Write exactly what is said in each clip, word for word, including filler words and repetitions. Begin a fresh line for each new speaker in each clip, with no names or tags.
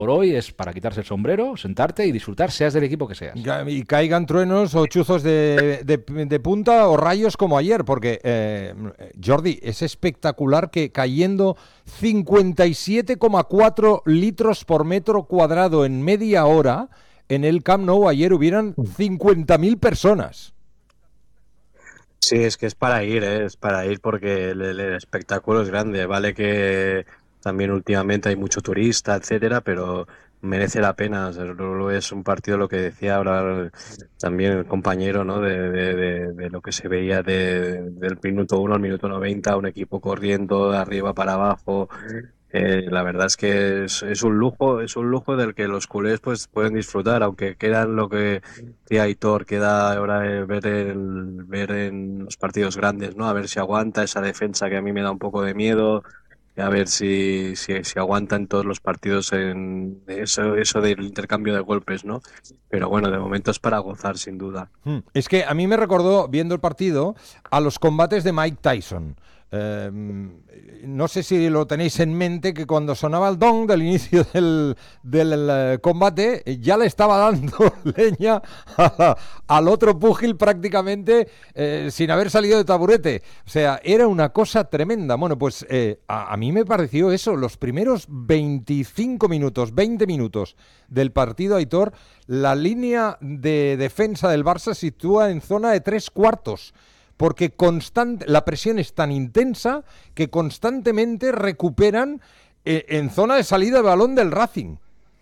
por hoy es para quitarse el sombrero, sentarte y disfrutar, seas del equipo que seas.
Y caigan truenos o chuzos de, de, de punta o rayos como ayer, porque, eh, Jordi, es espectacular que cayendo cincuenta y siete coma cuatro litros por metro cuadrado en media hora, en el Camp Nou ayer hubieran cincuenta mil personas.
Sí, es que es para ir, ¿eh? Es para ir porque el, el espectáculo es grande. Vale que también últimamente hay mucho turista, etcétera, pero merece la pena. O sea, luego es un partido, lo que decía ahora también el compañero, ¿no? De, de, de, de lo que se veía de, del minuto uno al minuto noventa, un equipo corriendo de arriba para abajo. Eh, la verdad es que es, es un lujo, es un lujo del que los culés pues pueden disfrutar, aunque quedan lo que decía Aitor, queda ahora eh, ver el, ver en los partidos grandes, ¿no? A ver si aguanta esa defensa que a mí me da un poco de miedo, a ver si, si, si aguanta en todos los partidos en eso, eso del intercambio de golpes, ¿no? Pero bueno, de momento es para gozar, sin duda.
Hmm. Es que a mí me recordó, viendo el partido, a los combates de Mike Tyson. Eh, no sé si lo tenéis en mente, que cuando sonaba el dong del inicio del, del eh, combate, ya le estaba dando leña a, al otro púgil prácticamente eh, sin haber salido de taburete. O sea, era una cosa tremenda. Bueno, pues eh, a, a mí me pareció eso, los primeros veinticinco minutos, veinte minutos del partido, Aitor, la línea de defensa del Barça se sitúa en zona de tres cuartos. Porque constante, la presión es tan intensa que constantemente recuperan eh, en zona de salida de balón del Racing.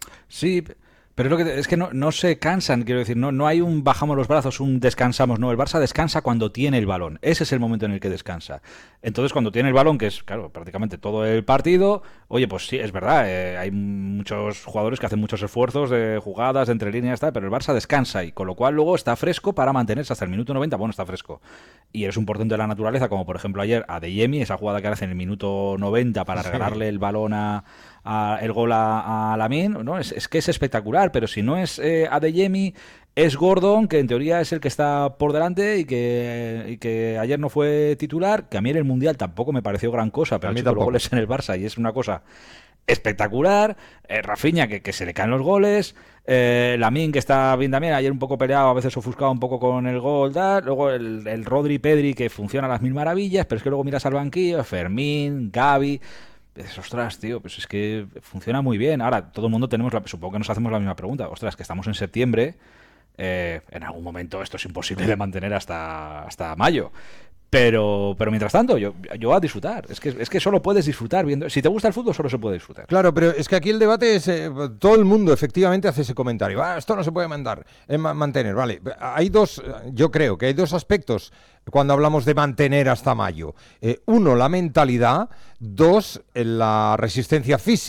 Sí, pero es, lo que, es que no, no se cansan, quiero decir, no, no hay un bajamos los brazos, un descansamos, no, el Barça descansa cuando tiene el balón, ese es el momento en el que descansa. Entonces cuando tiene el balón, que es, claro, prácticamente todo el partido, oye, pues sí, es verdad, eh, hay muchos jugadores que hacen muchos esfuerzos de jugadas, de entre líneas, tal, pero el Barça descansa y con lo cual luego está fresco para mantenerse hasta el minuto noventa, bueno, está fresco. Y eres un portento de la naturaleza, como por ejemplo ayer a Adeyemi, esa jugada que hace en el minuto noventa para regalarle el balón a... A, el gol a, a Lamine, ¿no? Es, es que es espectacular, pero si no es eh, Adeyemi, es Gordon, que en teoría es el que está por delante y que, y que ayer no fue titular, que a mí en el Mundial tampoco me pareció gran cosa, pero ha hecho los goles en el Barça y es una cosa espectacular. eh, Rafinha, que, que se le caen los goles, eh, Lamine, que está bien también, ayer un poco peleado, a veces ofuscado un poco con el gol, tal. Luego el, el Rodri Pedri, que funciona a las mil maravillas, pero es que luego miras al banquillo, Fermín, Gavi... Dices, ostras, tío, pues es que funciona muy bien. Ahora, todo el mundo tenemos, la, supongo que nos hacemos la misma pregunta. Ostras, que estamos en septiembre, eh, en algún momento esto es imposible de mantener hasta, hasta mayo. Pero, pero mientras tanto, yo, yo a disfrutar. Es que, es que solo puedes disfrutar viendo. Si te gusta el fútbol, solo se puede disfrutar.
Claro, pero es que aquí el debate es. Eh, todo el mundo efectivamente hace ese comentario. Ah, esto no se puede mandar, eh, mantener. Vale, hay dos. Yo creo que hay dos aspectos cuando hablamos de mantener hasta mayo. Eh, uno, la mentalidad. Dos, la resistencia física.